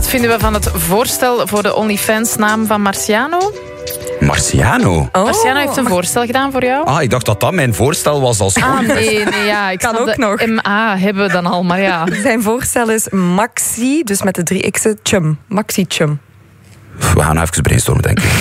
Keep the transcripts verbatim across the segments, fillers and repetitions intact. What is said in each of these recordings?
Wat vinden we van het voorstel voor de OnlyFans-naam van Marciano? Marciano? Oh. Marciano heeft een voorstel gedaan voor jou. Ah, ik dacht dat dat mijn voorstel was als Ah, nee, nee, ja. Ik kan ook nog. M A hebben we dan al, maar ja. Zijn voorstel is Maxi, dus met de drie x'en, Chum. Maxi Chum. We gaan even brainstormen, denk ik.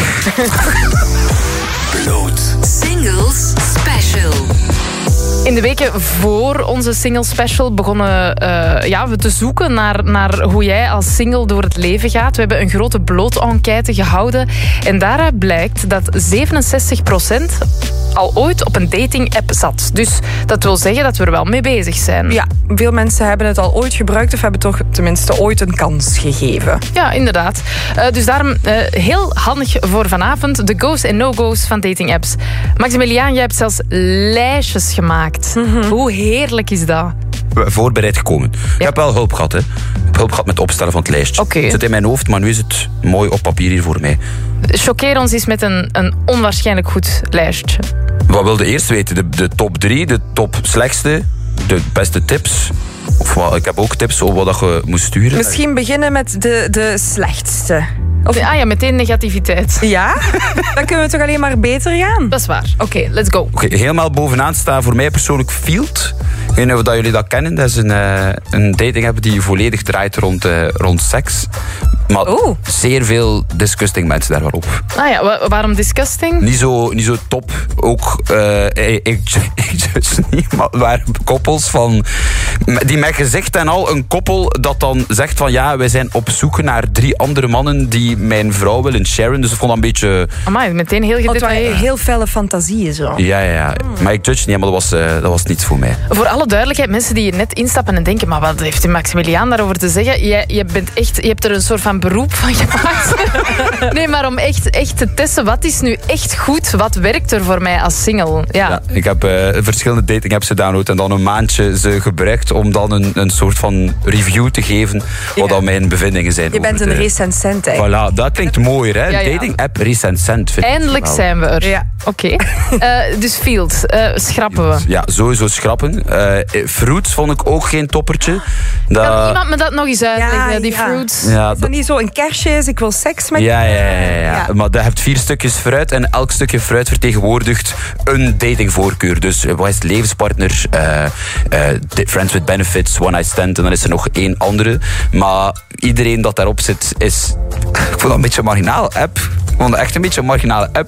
Bloot. Singles Special. In de weken voor onze single special begonnen uh, ja, we te zoeken naar, naar hoe jij als single door het leven gaat. We hebben een grote bloot-enquête gehouden. En daaruit blijkt dat zevenenzestig procent al ooit op een dating-app zat. Dus dat wil zeggen dat we er wel mee bezig zijn. Ja, veel mensen hebben het al ooit gebruikt of hebben toch tenminste ooit een kans gegeven. Ja, inderdaad. Uh, dus daarom uh, heel handig voor vanavond. De go's en no-go's van dating-apps. Maximiliaan, jij hebt zelfs lijstjes gemaakt. Mm-hmm. Hoe heerlijk is dat? Voorbereid gekomen. Ja. Ik heb wel hulp gehad, hè. Ik heb hulp gehad met het opstellen van het lijstje. Okay. Het zit in mijn hoofd, maar nu is het mooi op papier hier voor mij. Choqueer ons eens met een, een onwaarschijnlijk goed lijstje. Wat wilde eerst weten? De, de top drie, de top slechtste, de beste tips. Of wat, ik heb ook tips over wat je moet sturen. Misschien beginnen met de, de slechtste. Of... Ah ja, meteen negativiteit. Ja? Dan kunnen we toch alleen maar beter gaan? Dat is waar. Oké, okay, let's go. Okay, helemaal bovenaan staat voor mij persoonlijk Field. Ik weet niet of dat jullie dat kennen. Dat is een, uh, een dating app die volledig draait rond, uh, rond seks. Maar Oeh. zeer veel disgusting mensen daar waarop. Ah ja, wa- waarom disgusting? Niet zo, niet zo top. Ook, uh, ik, ik, ik dus niet, maar er waren koppels van... Die met gezicht en al, een koppel dat dan zegt van ja, wij zijn op zoek naar drie andere mannen die mijn vrouw willen sharen. Dus ik vond dat een beetje... Amai, meteen heel Het waren gedetailleerd. heel felle fantasieën zo. Ja, ja, ja. Maar ik judge niet, maar dat was, uh, dat was niets voor mij. Voor alle duidelijkheid, mensen die er net instappen en denken, maar wat heeft die Maximiliaan daarover te zeggen? Je, je, bent echt, je hebt er een soort van beroep van gemaakt. Nee, maar om echt, echt te testen, wat is nu echt goed? Wat werkt er voor mij als single? Ja. Ja, ik heb uh, verschillende dating apps gedownload en dan een maandje ze gebruikt om dan een, een soort van review te geven wat Ja. dan mijn bevindingen zijn. Je bent over een de... recensent eigenlijk. Voilà, dat klinkt mooier, hè? Ja, ja. Dating app recensent. vind ik Eindelijk wel. zijn we er. Ja. Oké. Okay. Uh, dus Field, uh, schrappen we. Ja, sowieso schrappen. Uh, fruits vond ik ook geen toppertje. Dat... Kan iemand me dat nog eens uitleggen, Ja, die ja. fruits? Ja, Is dat niet zo een kersje is, ik wil seks met Ja, ja, ja, ja, Ja. maar je hebt vier stukjes fruit en elk stukje fruit vertegenwoordigt een datingvoorkeur. Dus wat is het? Levenspartner, uh, uh, friends with benefits, one night stand en dan is er nog één andere. Maar iedereen dat daarop zit is... Ik vond dat een beetje een marginale app. Ik vond dat echt een beetje een marginale app.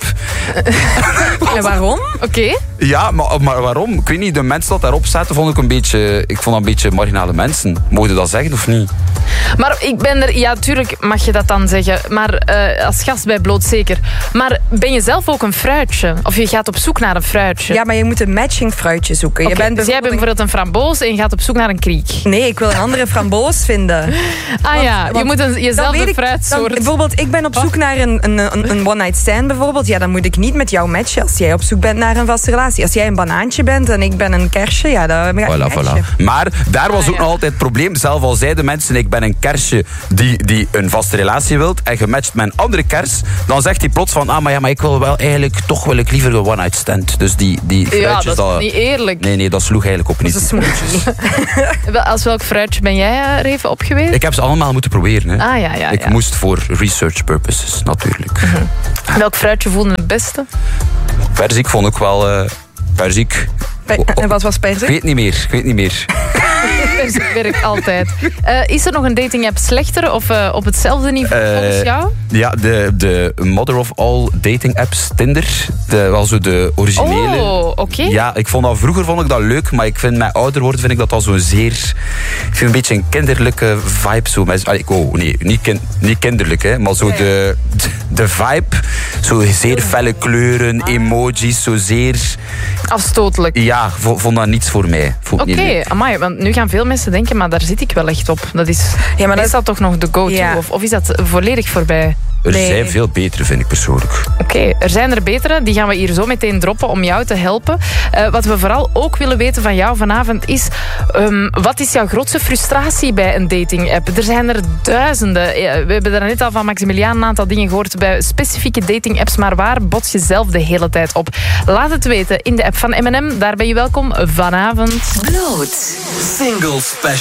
En waarom? Oké. Okay. Ja, maar, maar waarom? Ik weet niet, de mensen dat daarop zaten vond ik een beetje... Ik vond dat een beetje marginale mensen. Mogen dat zeggen of niet? Maar ik ben er... Ja, tuurlijk mag je dat dan zeggen. Maar uh, als gast bij Bloot zeker. Maar ben je zelf ook een fruitje? Of je gaat op zoek naar een fruitje? Ja, maar je moet een matching fruitje zoeken. Okay, je bent dus jij bent bijvoorbeeld een framboos en je gaat op zoek naar een kriek. Nee, ik wil een andere framboos vinden. Ah Want- ja, je want moet een, jezelf dan weet een ik- fruitsoort... dan- bijvoorbeeld, ik ben op zoek naar een, een, een, een one-night stand bijvoorbeeld. Ja, dan moet ik niet met jou matchen als jij op zoek bent naar een vaste relatie. Als jij een banaantje bent en ik ben een kersje, ja, dan ga ik Voilà, matchen. voilà. Maar daar was Ah, ook ja. nog altijd het probleem. Zelf al zeiden mensen, ik ben een kersje die, die een vaste relatie wilt en gematcht met een andere kers, dan zegt hij plots van, ah, maar ja, maar ik wil wel eigenlijk, toch wil ik liever een one-night stand. Dus die, die Ja, fruitjes... dat is niet eerlijk. Nee, nee, dat sloeg eigenlijk op Dat is niet. een smoothie. Wel, als welk fruitje ben jij er even op geweest? Ik heb ze allemaal moeten proberen. Hè. Ah ja, ja, ik ja. moest voor research purposes, natuurlijk. Welk fruitje voelde het beste? Perzik vond ik wel... Uh, perzik... Per- En wat was Ik perzik? weet niet meer, ik weet niet meer. Perzik werkt altijd. Uh, is er nog een dating app slechter of uh, op hetzelfde niveau Eh, volgens jou? Ja, de, de mother of all dating apps, Tinder. De, wel zo de originele. Oh, oké. Ja, ik vond dat, vroeger vond ik dat leuk, maar ik vind met ouder worden vind ik dat al zo zeer... Ik vind een beetje een kinderlijke vibe. Zo met, allee, oh nee, niet, kin, niet kinderlijk, hè, maar zo de, de vibe. Zo zeer felle kleuren, emojis, zo zeer... Afstotelijk. Ja, vo- vond dat niets voor mij. Vond Oké, ik niet leuk. amai, want nu gaan veel mensen denken, maar daar zit ik wel echt op. Dat is, Ja, maar dat is dat toch nog de go-to? Ja. Of, of is dat volledig voorbij? Er Nee. zijn veel betere, vind ik persoonlijk. Oké, er zijn er betere. Die gaan we hier zo meteen droppen om jou te helpen. Uh, wat we vooral ook willen weten van jou vanavond is... Um, wat is jouw grootste frustratie bij een dating-app? Er zijn er duizenden. Ja, we hebben daar net al van Maximiliaan een aantal dingen gehoord bij specifieke dating-apps. Maar waar bots je zelf de hele tijd op? Laat het weten in de app van M en M. Daar ben je welkom vanavond. Bloot. Single Special.